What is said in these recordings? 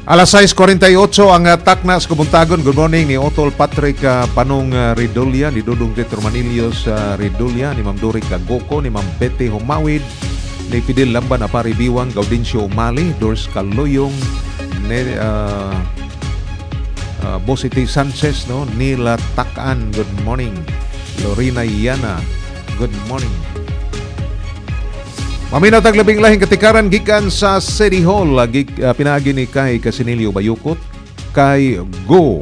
Alas 6:48 ang taknas kumuntagon. Good morning ni Otol Patrick Panong Ridulya, ni Dudong Tetro Manilios Ridulya, ni Ma'am Dori Kagoko, ni Ma'am Betty Humawid, ni Fidel Lamban Apari Biwang, Gaudencio Umali, Dors Kaloyong, ni Bosity Sanchez, no? Nila Takan, good morning. Lorena Yana, good morning. Maminaw tag labing lahing katikaran gikan sa City Hall. Pinaagi ni kay Casinilio Bayukot kay Go.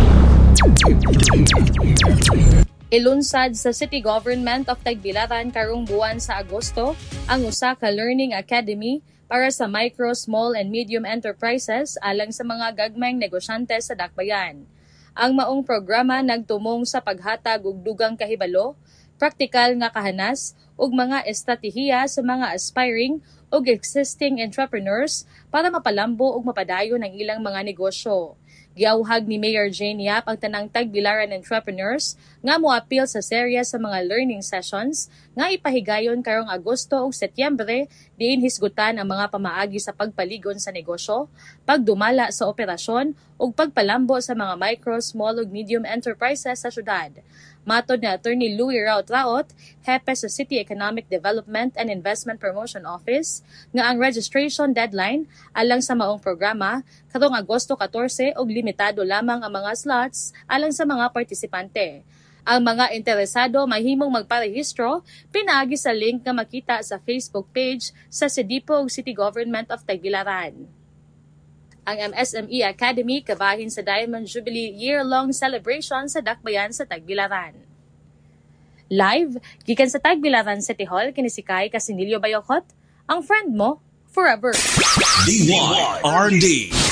Ilunsad sa City Government of Tagbilaran karong buwan sa Agosto ang usa ka learning academy para sa micro, small and medium enterprises alang sa mga gagmayng negosyante sa Dakbayan. Ang maong programa nagtumong sa paghatag og dugang kahibalo, praktikal nga kahanas ug mga estratehiya sa mga aspiring ug existing entrepreneurs para mapalambo ug mapadayon ang ilang mga negosyo. Giawhag ni Mayor Jane Yap ang tanang Tagbilaran entrepreneurs nga moapil sa serya sa mga learning sessions nga ipahigayon karong Agosto ug Setyembre diin hisgutan ang mga pamaagi sa pagpaligon sa negosyo, pagdumala sa operasyon ug pagpalambo sa mga micro, small ug medium enterprises sa syudad. Matod ni Attorney Louie Raut-Raut, hepe sa City Economic Development and Investment Promotion Office, nga ang registration deadline alang sa maong programa karong Agosto 14 ug limitado lamang ang mga slots alang sa mga partisipante. Ang mga interesado mahimong magparehistro pinaagi sa link nga makita sa Facebook page sa CDPO ug City Government of Tagbilaran. Ang MSME Academy kabahin sa Diamond Jubilee year-long celebration sa Dakbayan sa Tagbilaran. Live, gikan sa Tagbilaran City Hall, kini si Kai Casinilio Bayokot, ang friend mo forever. DYRD.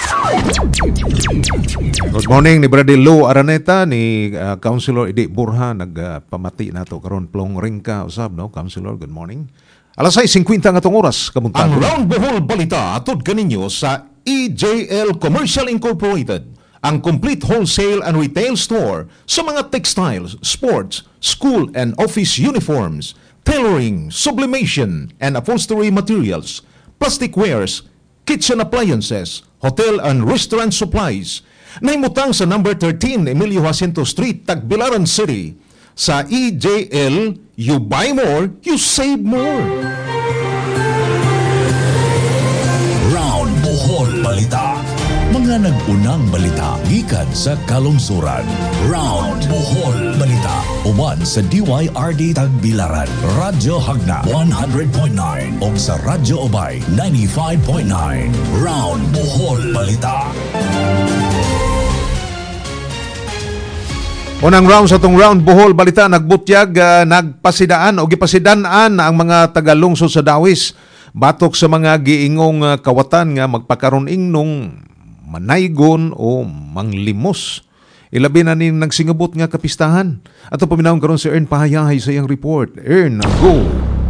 Good morning ni Brady Lou Araneta, ni Councilor Idi Burha, nagpamati nato karon plong ringka usab, no? Councilor, good morning. Alas 6:50 nga tong oras kamuntagon. Ang Round Bohol Balita atod kaninyo sa EJL Commercial Incorporated, ang complete wholesale and retail store sa mga textiles, sports, school and office uniforms, tailoring, sublimation and upholstery materials, plastic wares, kitchen appliances, hotel and restaurant supplies. Nahimutang sa number 13 Emilio Jacinto Street, Tagbilaran City. Sa EJL, you buy more, you save more. Round Bohol Balita. Mga nag-unang balita gikan sa kalungsuran. Round Bohol Balita. Uman sa DYRD Tagbilaran, Radyo Hagna 100.9 o sa Radyo Obay 95.9. Round Bohol Balita. Unang round sa itong Round Bohol Balita, nagbutyag, nagpasidaan o gipasidanaan ang mga tagalungsod sa Dawis batok sa mga giingong kawatan nga magpakaroning nung manaygon o manglimos. Ilabi na ni nagsingabot nga kapistahan. Ato paminawon karon si Ern Pahayahay sa iyang report. Ern, go!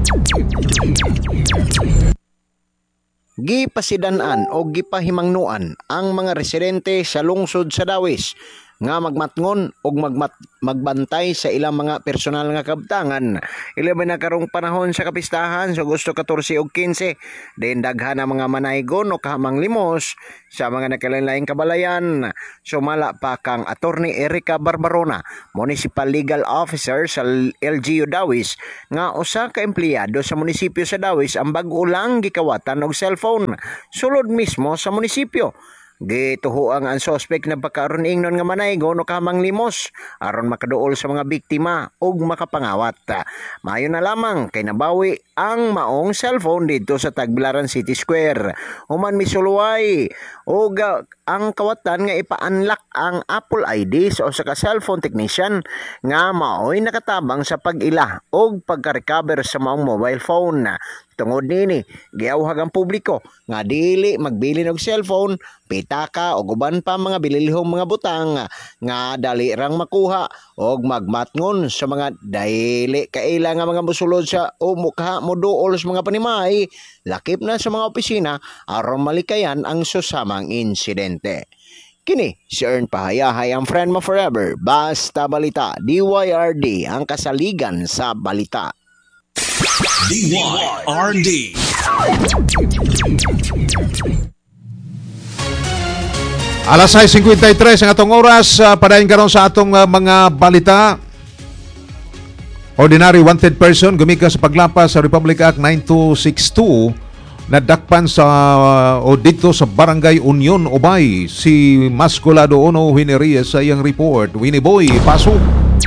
Gipasidanan o gipahimangnuan ang mga residente sa lungsod sa Dawis nga magmatngon o magbantay sa ilang mga personal nga kabtangan. Ilabi na karong panahon sa kapistahan sa Agosto 14 ug 15, din daghan ang mga manaygon o kahamang limos sa mga nakalain-laing kabalayan. Sumala pa kang Attorney Erica Barbarona, Municipal Legal Officer sa LGU Dawis, nga usa ka empleyado sa munisipyo sa Dawis ang bag-o lang gikawatan og cellphone sulod mismo sa munisipyo. Gituhuang ang suspect na pagkaroon ingnon nga manaygon o kamang limos aron makaduol sa mga biktima ug makapangawat. Mayo na lamang kay nabawi ang maong cellphone dito sa Tagbilaran City Square. Human misuluway ug ang kawatan nga ipa-unlock ang Apple ID sa usa ka cellphone technician nga maoy nakatabang sa pag-ila ug pagka-recover sa maong mobile phone. Tungod nini, giawhag ang publiko nga dili magbili og cellphone, pitaka o guban pa mga bililhong mga butang nga dali rang makuha og magmatngon sa mga dili kaila nga mga musulod sa o mukha mo duol sa mga panimay, lakip na sa mga opisina aron malikayan ang susamang insidente. Kini si Ern Pahayahay, ang friend mo forever. Basta Balita, DYRD, ang kasaligan sa balita. DYRD. Alas 6:53 ang atong oras. Padayon karon sa atong mga balita. Ordinary wanted person gumika sa paglapas sa Republic Act 9262 nadakpan sa o dito sa Barangay Union Ubay si Masculado Ono Winnie Reyes sa iyang report. Winnie Boy, pasok.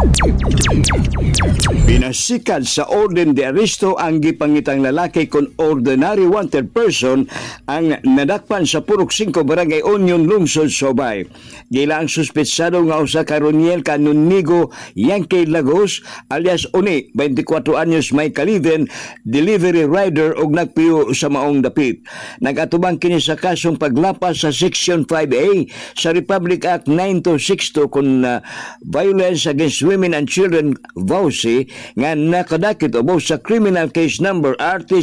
Pinasikat sa orden de aresto ang gipangitang lalaki kon ordinary wanted person ang nadakpan sa Purok 5 Barangay Union Lungsod Sobay. Gila ang suspetsado nga usa ka Roniel Canonigo Yankee Lagos alias Uni, 24 anyos, may kaliden, delivery rider og nagpiyo sa maong dapit. Nagatubang kini sa kasong paglapas sa Section 5A sa Republic Act 9262 kun Violence Against Women and Children VAUSI nga nakadakit ubos sa criminal case number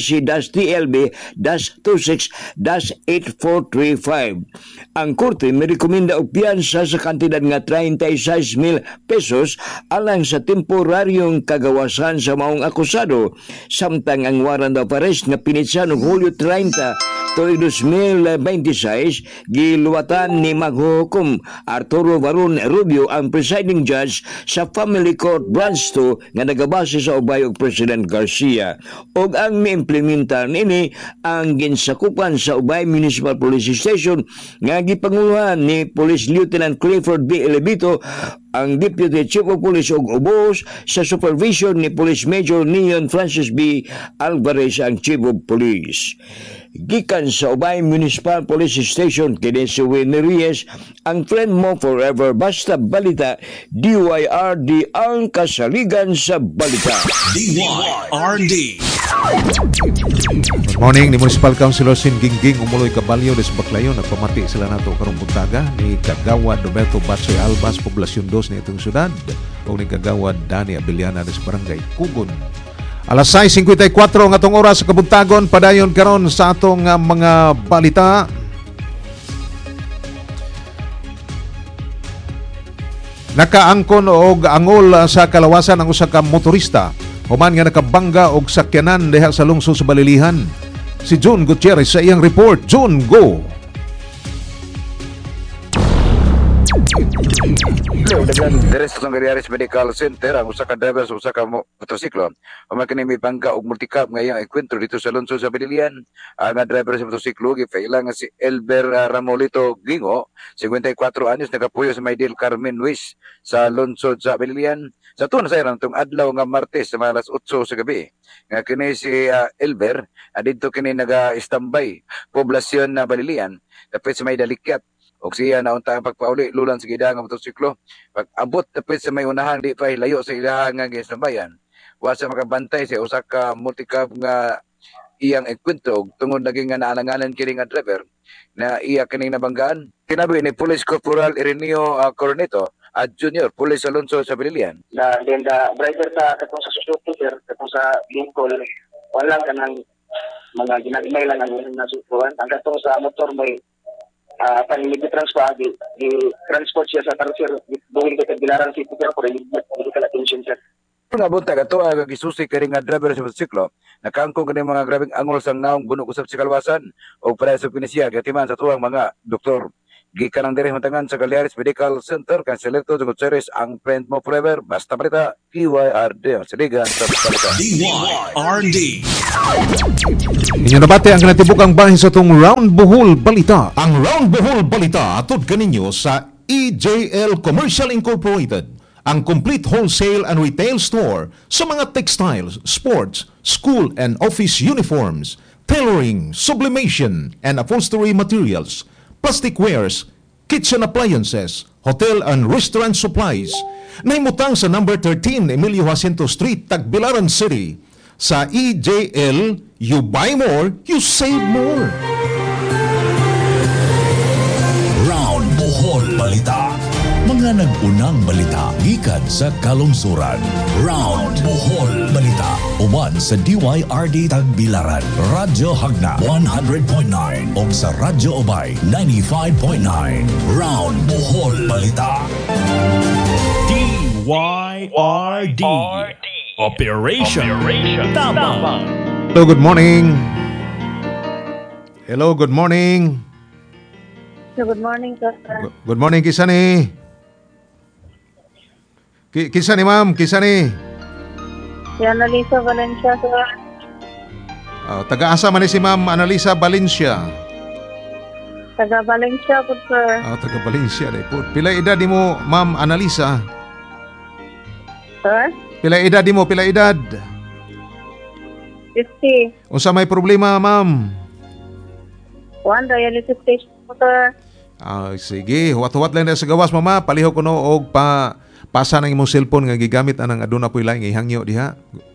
RTC-TLB-26-8435. Ang korte may rekomenda og piyansa sa kantidad nga 36,000 pesos alang sa temporaryong kagawasan sa maong akusado, samtang ang warrant of arrest nga pinitsan og Hulyo 30 tuig 2026 giluwatan ni maghuhukom Arturo Varun Rubio, ang presiding judge sa Family Court Branch 2 nga nagabase sa ubay og President Garcia, og ang niimplementar nini ang ginsakupan sa Ubay Municipal Police Station nga gipanguluhan ni Police Lieutenant Clifford B. Elevito, ang Deputy Chief of Police og ubos sa supervision ni Police Major Neon Francis B. Alvarez, ang Chief of Police. Gikan sa Ubay Municipal Police Station, kini si Winnie Reyes, ang friend mo forever. Basta balita, DYRD ang kasaligan sa balita. DYRD. Good morning ni Municipal Councilor Sin Gingging Umuloy Caballo des Baclayon. Nagpamati sila nato karong buntaga ni Kagawad Roberto Batsoy Albas, Poblasyon 2 ni itong syudad, o ni Kagawad Dani Abiliana des Barangay Kugon. Alas 6:54 ang atong oras sa kabuntagon. Padayon karon sa atong mga balita. Nakaangkon og angol sa kalawasan ang usa ka motorista human nga nakabangga og sakyanan diha sa lungsod sa Balilihan. Si June Gutierrez sa iyang report. June, go! Dagan deres sa Sangariaris Medical Center ang usa ka driver sa usa ka motorsiklo. Pamagkani may bangga og multicab nga iyang enkwentro dito sa lungsod sa Balilihan. Ang driver sa motorsiklo gifaila nga si Elber Ramolito Gingo, 54 anyos, nagapuyo sa Maydel Carmen Luis sa lungsod sa Balilihan. Sa tuna sa tong adlaw nga Martes sa mga alas 8 sa gabi. Nga kini si Elber adito kini naga-standby poblasyon na Balilihan dapat sa may Dalikyat. Og siya naunta ang pagpauli lulan sa gidang nga motorsiklo. Pag abot tapos sa may unahan di pa layo sa ilahang nga ginsambayan. Wa sa makabantay sa usa ka multicab nga iyang enkwentro tungod naging nga naalanganan kini nga driver na iya kining nabanggaan. Kinabi ni Police Corporal Ireneo Coroneto at Junior Police sa lungsod sa Balilihan. Na then the driver sa katong sa susuker katong sa Lincoln wala kanang mga ginagmay lang ang nasukuan. Ang katong sa motor may panimig transport siya sa Tarsier buwing ka Bilaran City pero for medical attention sir. Nga buntag ato ang gisusi kani nga driver sa motorsiklo nakaangkong kani mga grabeng angol sang naong bunog usab sa kalwasan o para sa pinisiya gatiman sa tuwang mga doktor. Gikan ang dire matangan sa Galeares Medical Center kan Selecto Gutierrez ang friend mo forever. Basta balita DYRD ang saligan sa balita. DYRD. Inyo nabati ang kinatibukang bahin sa itong Round Bohol Balita. Ang Round Bohol Balita atod kaninyo sa EJL Commercial Incorporated, ang complete wholesale and retail store sa mga textiles, sports, school and office uniforms, tailoring, sublimation and upholstery materials, plastic wares, kitchen appliances, hotel and restaurant supplies. Naimutang sa number 13 Emilio Jacinto Street, Tagbilaran City. Sa EJL, you buy more, you save more. Round Bohol Balita. Mga nag-unang balita gikan sa kalungsuran. Round Bohol Balita. Uban sa DYRD Tagbilaran, Radyo Hagna 100.9 o sa Radyo Ubay 95.9. Round Bohol Balita. DYRD. Operation Tama. Hello, good morning. Hello, good morning. Good morning, sir. Good morning, Kisani. Kisani, ma'am. Kisani. Si Annalisa Valencia, sir. Taga-asa man ni si Ma'am Annalisa Valencia. Taga Valencia po, sir. Taga Valencia. Pila edad di mo, Ma'am Annalisa? Sir? Pila edad di mo? Pila edad? 50. Unsa may problema, ma'am? One dialysis station po, sir. Sige, huwat-huwat lang na sa gawas, mama. Palihok ko no og pasa ng imong cellphone nga gigamit anang aduna po ilang ihangyo diha.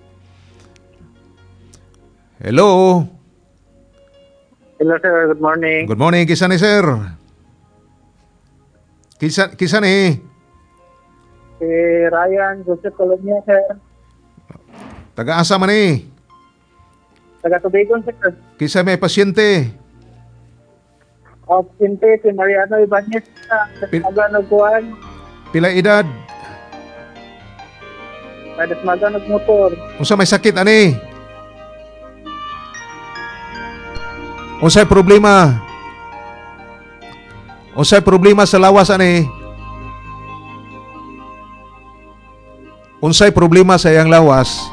Hello. Hello, sir. Good morning. Good morning, kisa ni sir. Kisa ni. Si Ryan Joseph Colonia, sir. Taga-asa man ni. Taga Tubigon, sir. Kisa may pasyente. Pasyente si Mariano Ibanez sa Desmaga Nagbuan. Pila edad? Sa Desmaga Nagmotor. Unsa may sakit ani? Unsay problema? Unsay problema sa lawas ani? Unsay problema sa iyang lawas?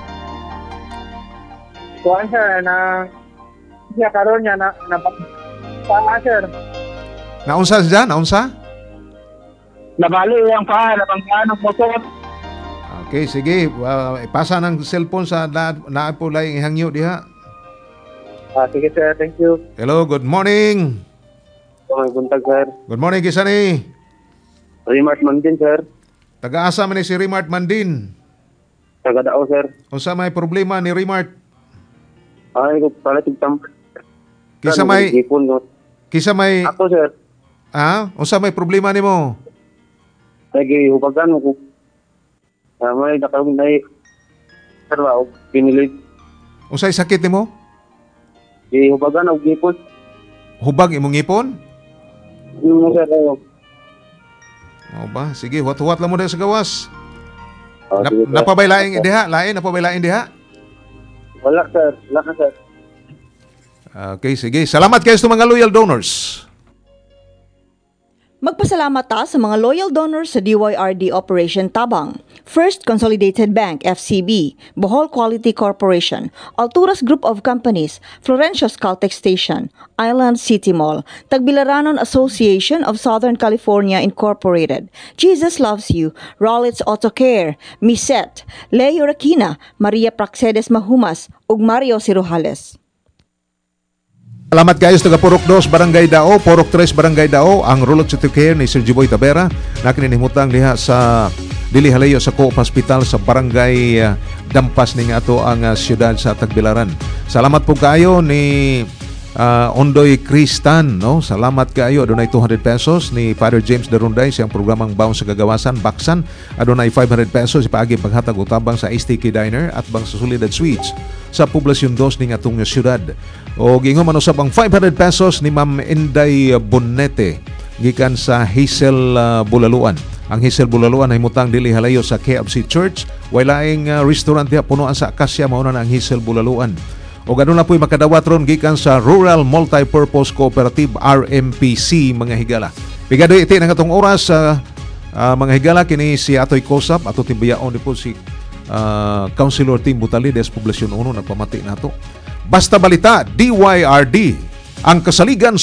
Kuan, sir, siya karon niya na paa, sir. Naunsa siya? Naunsa? Nabali yung paa, napangkaan ng motor. Okay, sige. Ipasa ng cellphone sa naapulay ihangyo diha. Sige, sir. Thank you. Hello, good morning. Buntag, sir. Good morning, Kisani. Remart Mandin, sir. Taga-asa man ni si Remart Mandin. Taga Dao, sir. Unsa may problema ni Remart? Ay, pala tigtamp. Kisa may Ako, sir. Unsa may problema nimo? Lagi hubagan ko. May nakawin na sir, pinilig. Unsay sakit nimo? Hubagan og gipon. Hubag imong ngipon? Yung sir, O ba? Sige, huwat-huwat lang mo na sa gawas. sige, sir. Napabaylaing diha? Napabaylaing diha? Wala, sir. Wala ka, sir. Okay, sige. Salamat kayo sa mga loyal donors. Magpasalamat ta sa mga loyal donors sa DYRD Operation Tabang, First Consolidated Bank FCB, Bohol Quality Corporation, Alturas Group of Companies, Florencia's Caltex Station, Island City Mall, Tagbilaranon Association of Southern California Incorporated, Jesus Loves You, Rollins Auto Care, Miset, Leo Rakina, Maria Praxedes Mahumas, ug Mario Cirujales. Salamat kayo sa Purok 2 Barangay Dao, Purok 3 Barangay Dao, ang Rollins Auto Care ni Sir Jiboy Tabera na kininihimutang diha sa dili halayo sa Coop Hospital sa Barangay Dampas ning ato ang siyudad sa Tagbilaran. Salamat po kayo ni Ondoy Cristan, no? Salamat kayo. Adunay 200 pesos ni Father James Darunday siyang programang Baon sa Gagawasan, Baksan. Adunay 500 pesos ipaagi paghatag utabang sa STK Diner at bang sa Soledad Suites sa Poblacion 2 ning atong siyudad. O gingon man usab ang 500 pesos ni Ma'am Inday Bonete gikan sa Hazel Bulaluan. Ang Hazel Bulaluan ay mutang dili halayo sa KFC Church. Walaing restaurant diha punuan sa Acacia mao na ang Hazel Bulaluan. O ganoon na po'y makadawat ron gikan sa Rural Multipurpose Cooperative RMPC mga higala. Pigado iti ng atong oras mga higala kini si Atoy Kosap ato tibayaon po si Councilor Tim Butalides Poblacion 1 nagpamati nato. Basta Balita DYRD ang kasaligan